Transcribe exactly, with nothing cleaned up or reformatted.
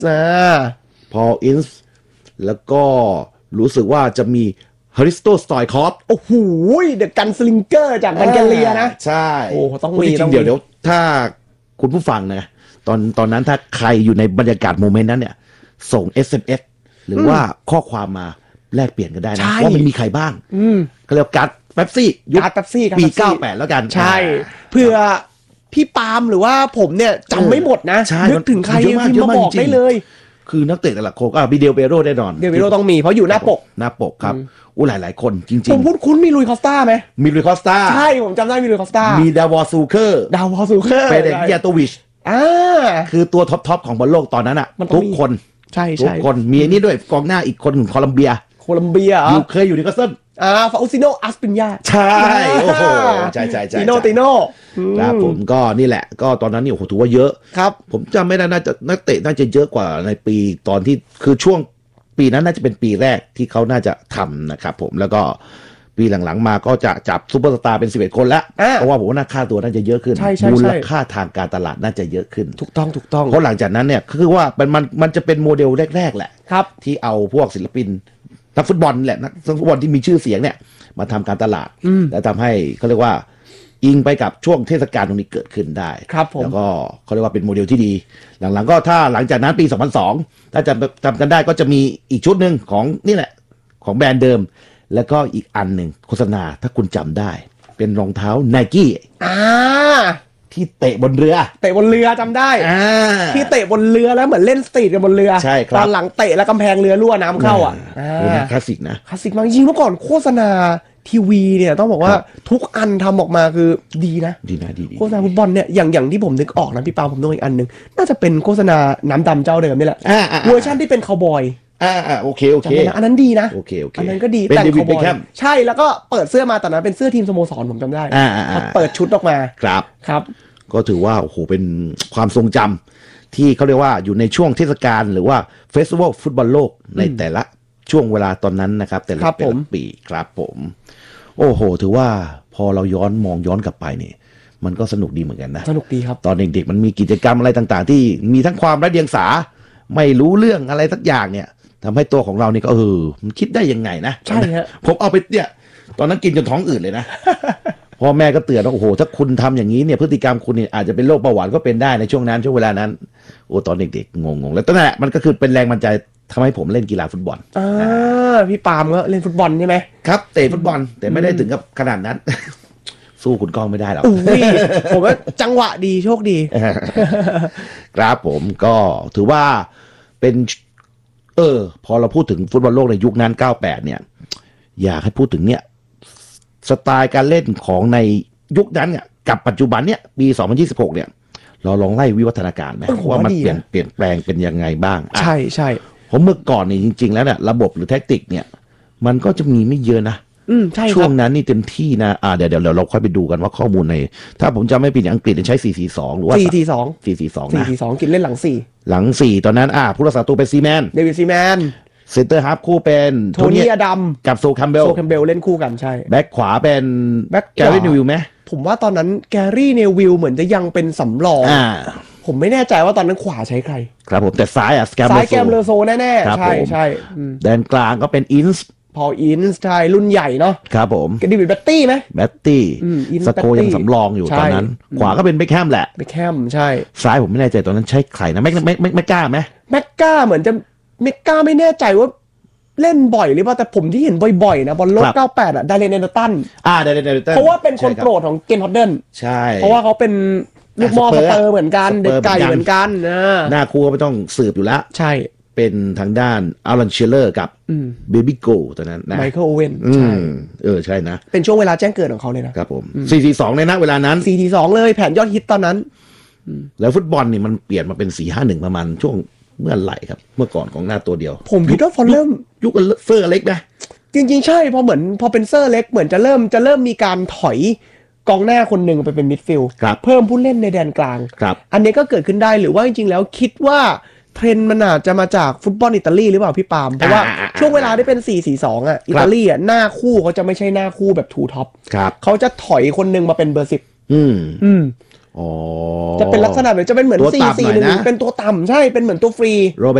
อ่าพออินส์แล้วก็รู้สึกว่าจะมีฮาริสโตสไตคอฟโอ้โหเดอะกันสลิงเกอร์จากบัลแกเรียนะใช่โอ้ต้องมีจริงๆเดี๋ยวเดี๋ยวถ้าคุณผู้ฟังนะตอนตอนนั้นถ้าใครอยู่ในบรรยากาศโมเมนต์นั้นเนี่ยส่ง เอส เอ็ม เอส หรือว่าข้อความมาแลกเปลี่ยนกันได้นะว่ามันมีใครบ้างเขาเรียกการ์ดเป๊ปซี่ยุคการ์ดเป๊ปซี่ปีเก้าแปดแล้วกันใช่เพื่อพี่ปาล์มหรือว่าผมเนี่ยจำไม่หมดนะนึกถึงใครพิมพ์มาบอกได้เลยคือนักเตะแต่ละคนก็มีเดลเปโรแน่นอนเดลเปโรต้องมีเพราะอยู่หน้าปกหน้าปกครับอู้หลายๆคนจริงๆผมพูดคุ้นมีลุยคอสตาไหมมีลุยคอสตาใช่ผมจำได้มีลุยคอสตามีดาวอซูเคอร์ดาวอซูเคอร์เปเดกิยาโตวิชอ่าคือตัวท็อปๆของบอลโลกตอนนั้นอ่ะทุกคนใช่ทุกคนมีนี่ด้วยกองหน้าอีกคนของโคลัมเบียโคลัมเบียอยู่เคยอยู่ในกัสเซิลอ่าฟาอุซิโนอัสปิญญาใช่โอ้โหใช่ใช่ใช่ติโนติโนครับผมก็นี่แหละก็ตอนนั้นนี่โอ้โหถือว่าเยอะครับผมจำไม่ได้น่าจะนักเตะน่าจะเยอะกว่าในปีตอนที่คือช่วงปีนั้นน่าจะเป็นปีแรกที่เขาน่าจะทำนะครับผมแล้วก็ปีหลังๆมาก็จะจับซูเปอร์สตาร์เป็นสิบเอ็ดคนแล้วเพราะว่าผมว่าค่าตัวน่าจะเยอะขึ้นมูลค่าทางการตลาดน่าจะเยอะขึ้นถูกต้องถูกต้องเพราะหลังจากนั้นเนี่ยคือว่ามันมันมันจะเป็นโมเดลแรกๆแหละครับที่เอาพวกศิลปินนักฟุตบอลแหละนักฟุตบอลที่มีชื่อเสียงเนี่ยมาทำการตลาดและทำให้เขาเรียกว่าอิงไปกับช่วงเทศกาลตรงนี้เกิดขึ้นได้ครับผมแล้วก็เขาเรียกว่าเป็นโมเดลที่ดีหลังๆก็ถ้าหลังจากนั้นปีสองพันสองถ้าจำจำกันได้ก็จะมีอีกชุดหนึ่งของนี่แหละของแบรนด์เดิมแล้วก็อีกอันหนึ่งโฆษณาถ้าคุณจำได้เป็นรองเท้า Nike อ่าที่เตะบนเรือเตะบนเรือจำได้ที่เตะบนเรือแล้วเหมือนเล่นสตรีทกันบนเรือใช่ครับตอนหลังเตะแล้วกำแพงเรือรั่วน้ำเข้าอ่ะคลาสสิกนะคลาสสิกมากจริงเมื่อก่อนโฆษณาทีวีเนี่ยต้องบอกว่าทุกอันทำออกมาคือดีนะดีนะดีโฆษณาฟุตบอลเนี่ยอย่างอย่างที่ผมนึกออกนะพี่ปาผมนึกอีกอันนึงน่าจะเป็นโฆษณาน้ำดำเจ้าเดิมนี่แหละเวอร์ชันที่เป็นคาวบอยอ่าอ่าโอเคโอเคอันนั้นดีนะโอเคโอเคอันนั้นก็ดีแต่งคาวบอยใช่แล้วก็เปิดเสื้อมาตอนนั้นเป็นเสื้อทีมสโมสรผมจำได้อ่าเปิดชุดออกมาครับครับก็ถือว่าโอ้โหเป็นความทรงจำที่เขาเรียกว่าอยู่ในช่วงเทศกาลหรือว่าเฟสติวัลฟุตบอลโลกในแต่ละช่วงเวลาตอนนั้นนะครับแต่ละปีครับผมโอ้โหถือว่าพอเราย้อนมองย้อนกลับไปนี่มันก็สนุกดีเหมือนกันนะสนุกดีครับตอนเด็กๆมันมีกิจกรรมอะไรต่างๆที่มีทั้งความไร้เดียงสาไม่รู้เรื่องอะไรสักอย่างเนี่ยทำให้ตัวของเรานี่ก็เออมันคิดได้ยังไงนะใช่ฮะผมเอาไปเนี่ยตอนนั้นกินจนท้องอืดเลยนะพ่อแม่ก็เตือนว่าโอ้โหถ้าคุณทำอย่างนี้เนี่ยพฤติกรรมคุณเนี่ยอาจจะเป็นโรคเบาหวานก็เป็นได้ในช่วงนั้นช่วงเวลานั้นโอ้ตอนเด็กๆงงๆแล้วตอนนั้นมันก็คือเป็นแรงบันดาลใจทำให้ผมเล่นกีฬาฟุตบอลอ่าพี่ปาล์มก็เล่นฟุตบอลใช่ไหมครับเตะฟุตบอลแต่ไม่ได้ถึงกับขนาดนั้นสู้คุณก้องไม่ได้หรอกผมว่าจังหวะดีโชคดีครับผมก็ถือว่าเป็นเออพอเราพูดถึงฟุตบอลโลกในยุคนั้นเก้าแปดเนี่ยอยากให้พูดถึงเนี่ยสไตล์การเล่นของในยุคนั้นเนี่ยกับปัจจุบันเนี่ยปีสองพันยี่สิบหกเนี่ยเราลองไล่วิวัฒนาการไหมว่ามันเปลี่ยนเปลี่ยนแปลงเป็นยังไงบ้างใช่ใช่ผมเมื่อก่อนเนี่ยจริงๆแล้วเนี่ยระบบหรือแทคติกเนี่ยมันก็จะมีไม่เยอะนะอืมใช่ช่วงนั้นนี่เต็มที่นะอ่าเดี๋ยวเดี๋ยวเราค่อยไปดูกันว่าข้อมูลในถ้าผมจำไม่ผิดอังกฤษใช้สี่ สี่ สองหรือว่าสี่ สี่ สองสี่ สี่ สองนะสี่ สี่ สองกินเล่นหลังสี่หลังสี่ตอนนั้นอ่าผู้รักษาตัวเป็นซีแมนเดวิดซีแมนเซนเตอร์ฮาล์ฟคู่เป็นโทนี่อดัมกับโซคัมเบลโซคัมเบลเล่นคู่กันใช่แบ็คขวาเป็นแบ็คแกรี่นิววิลไหมผมว่าตอนนั้นแกรี่นิววิลเหมือนจะยังเป็นสำรองผมไม่แน่ใจว่าตอนนั้นขวาใช้ใครครับผมแต่ซ้ายอ่ะซ้ายแกมเลอโซแน่ๆใช่ใช่แดนกลางก็เป็นอินส์พออินส์ใช่รุ่นใหญ่เนาะครับผมกดิวิดแบตตี้ไหมแบตตี้สโกยังสำรองอยู่ตอนนั้นขวาก็เป็นเบคแฮมแหละเบคแฮมใช่ซ้ายผมไม่แน่ใจตอนนั้นใช้ใครนะแม็กแม็กแม็กก้าไหมแม็กก้าเหมือนจะแม็กก้าไม่แน่ใจว่าเล่นบ่อยหรือเปล่าแต่ผมที่เห็นบ่อยๆนะบอลโลกเก้าสิบแปดอ่ะไดเรนเอเดอร์ตันอ่าไดเรนเอเดอร์ตันเพราะว่าเป็นคนโปรดของเกนฮอดเดนใช่เพราะว่าเขาเป็นลูกมอสเปอร์เหมือนกันเด็กไก่เหมือนกันนะหน้าคู่ก็ไม่ต้องสืบอยู่แล้วใช่เป็นทางด้านอารันเชลเลอร์กับเบบี้โกตอนนั้นนะไมเคิลโอเว่นใช่เออใช่นะเป็นช่วงเวลาแจ้งเกิดของเขาเลยนะครับผมสี่ สี่ สองในณเวลานั้นสี่ สี่ สองเลยแผนยอดฮิตตอนนั้นแล้วฟุตบอลนี่มันเปลี่ยนมาเป็น สี่ ห้า หนึ่ง ประมาณช่วงเมื่อไหร่ครับเมื่อก่อนของหน้าตัวเดียวผมคิดว่าพอเริ่มยุคเซอร์เล็กนะจริงๆใช่พอเหมือนพอเป็นเซอร์เล็กเหมือนจะเริ่มจะเริ่มมีการถอยกองหน้าคนหนึ่งไปเป็นมิดฟิลด์เพิ่มผู้เล่นในแดนกลางอันนี้ก็เกิดขึ้นได้หรือว่าจริงๆแล้วคิดว่าเทรนด์มันอาจจะมาจากฟุตบอลอิตาลีหรือเปล่าพี่ปาล์มเพราะว่าช่วงเวลาที่เป็น สี่ สี่ สอง อ่ะอิตาลีอ่ะหน้าคู่เขาจะไม่ใช่หน้าคู่แบบทูท็อปเขาจะถอยคนหนึ่งมาเป็นเบอร์สิบอืมอืมอ๋อจะเป็นลักษณะแบบจะเป็นเหมือนตัวสี่ต่ำสี่หน่อยหนึ่งนะเป็นตัวต่ำใช่เป็นเหมือนตัวฟรี